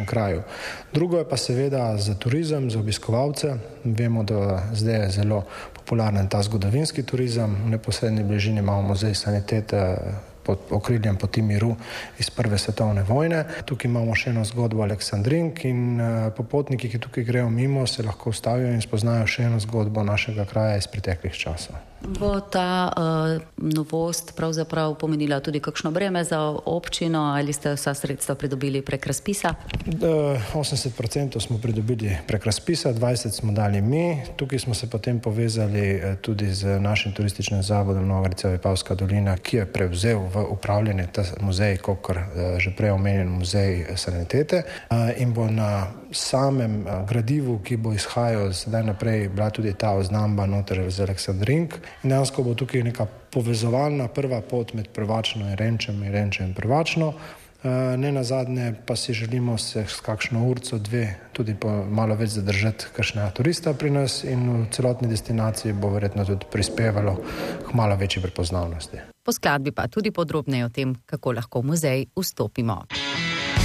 nekem kraju. Drugo je pa seveda za turizem, za obiskovalce. Vemo, da zdaj je zelo popularen ta zgodovinski turizem. V neposredni bližini imamo muzej sanitete pod okriljem Poti miru iz Prve svetovne vojne. Tukaj imamo še eno zgodbo Aleksandrink in popotniki, ki tukaj grejo mimo, se lahko ustavijo in spoznajo še eno zgodbo našega kraja iz preteklih časov. Bo ta novost pravzaprav pomenila tudi kakšno breme za občino ali ste vsa sredstva pridobili prek razpisa? 80% smo pridobili prek razpisa, 20% smo dali mi. Tukaj smo se potem povezali tudi z našim turističnim zavodom Nova Gorica-Vipavska dolina, ki je prevzel v upravljanje ta muzej, kakor že prej omenjen muzej sanitete, in bo na samem gradivu, ki bo izhajal sedaj naprej, bila tudi ta oznamba noter z Aleksandrink. In dejansko bo tukaj neka povezovalna prva pot med Prvačno in Renčem in Renče in Prvačno. Ne nazadnje pa si želimo se s kakšno urco, dve, tudi malo več zadržati kakšnega turista pri nas in v celotni destinaciji bo verjetno tudi prispevalo k malo večji prepoznavnosti. Po skladbi pa tudi podrobneje o tem, kako lahko v muzej vstopimo.